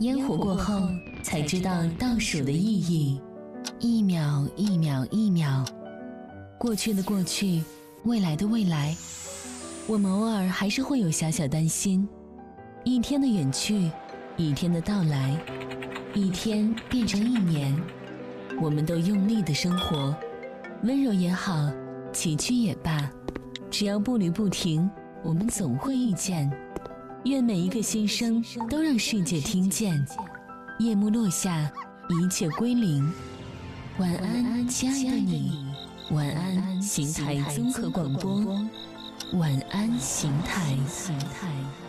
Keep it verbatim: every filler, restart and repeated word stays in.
烟火过后，才知道倒数的意义。一秒一秒一秒，过去的过去，未来的未来，我们偶尔还是会有小小担心。一天的远去，一天的到来，一天变成一年，我们都用力的生活，温柔也好，崎岖也罢，只要步履不停，我们总会遇见。愿每一个心声都让世界听见。夜幕落下，一切归零。晚安，亲爱的你。晚安，邢台综合广播。晚安，邢台。